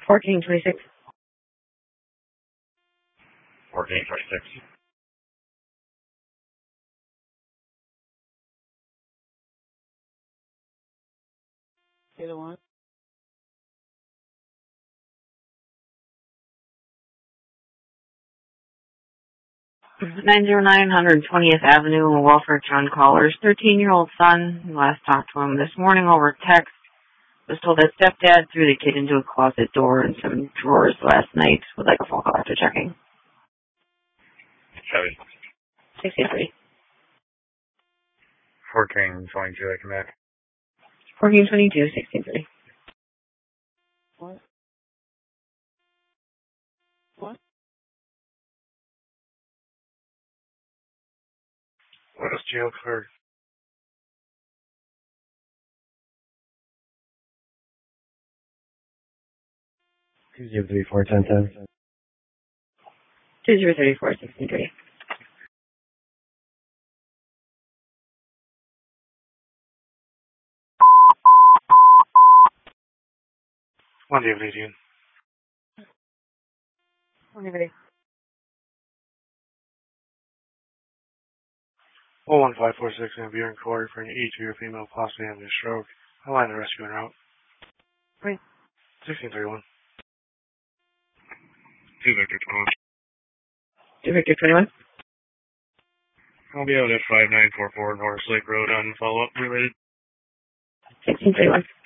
1426. 1426. Either one. 909 120th Avenue, Welfare John Caller's 13-year-old son. Last talked to him this morning over text. Was told that stepdad threw the kid into a closet door and some drawers last night. Would like a phone call after checking. Chevy. 63. 1422, I come back. 1422, 63. What? What? What is jail card? 2034 1010. 2034, 63. One day of Canadian. 01546 and be inquiry for an E2 female possibly having a stroke. I'll line the rescue en route. Right. 1631. 2 Victor 2 Victor 21. I'll be out at 5944 North Lake Road on follow-up related. 1631.